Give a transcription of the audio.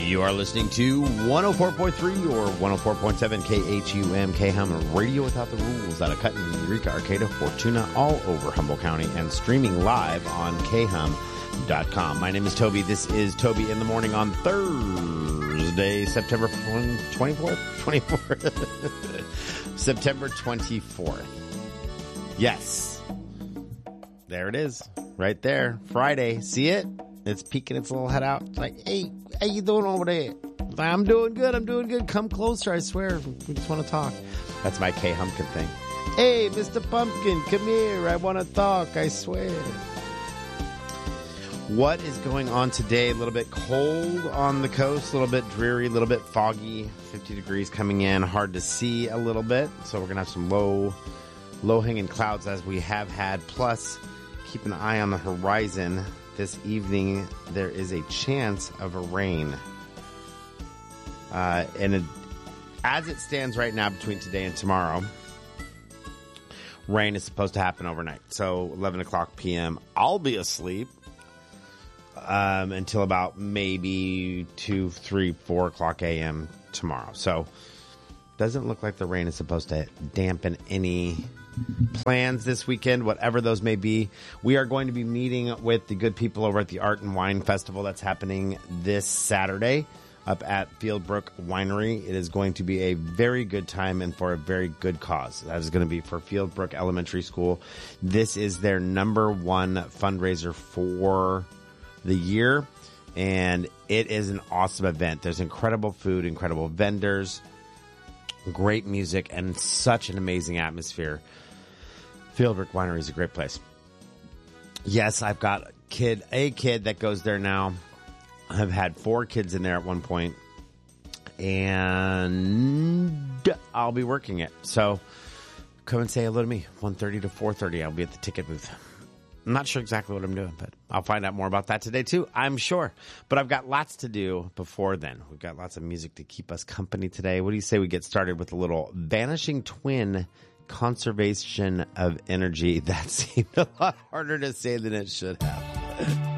You are listening to 104.3 or 104.7 KHUM KHUM Radio Without the Rules out of Cutton, Eureka, Arcata, Fortuna, all over Humboldt County, and streaming live on KHUM.com. My name is Toby. This is Toby in the Morning on Thursday, September 24th. September 24th. Yes. There it is. Right there. Friday. See it? It's peeking its little head out. It's like, hey, how you doing over there? I'm doing good. Come closer, I swear. We just want to talk. That's my K Humpkin thing. Hey, Mr. Pumpkin, come here. I want to talk, I swear. What is going on today? A little bit cold on the coast, a little bit dreary, a little bit foggy. 50 degrees coming in. Hard to see a little bit. So we're going to have some low-hanging clouds as we have had. Plus, keep an eye on the horizon. This evening, there is a chance of a rain. As it stands right now between today and tomorrow, rain is supposed to happen overnight. So 11 o'clock p.m., I'll be asleep until about maybe 2, 3, 4 o'clock a.m. tomorrow. So doesn't look like the rain is supposed to dampen any plans this weekend, whatever those may be. We are going to be meeting with the good people over at the Art and Wine Festival that's happening this Saturday up at Fieldbrook Winery. It is going to be a very good time and for a very good cause. That is going to be for Fieldbrook Elementary School. This is their number one fundraiser for the year, and it is an awesome event. There's incredible food, incredible vendors, great music, and such an amazing atmosphere. Fieldbrook Winery is a great place. Yes, I've got a kid that goes there now. I've had 4 kids in there at one point, and I'll be working it. So come and say hello to me. 1:30 to 4:30. I'll be at the ticket booth. I'm not sure exactly what I'm doing, but I'll find out more about that today too, I'm sure. But I've got lots to do before then. We've got lots of music to keep us company today. What do you say we get started with a little Vanishing Twin Conservation of Energy? That seemed a lot harder to say than it should have.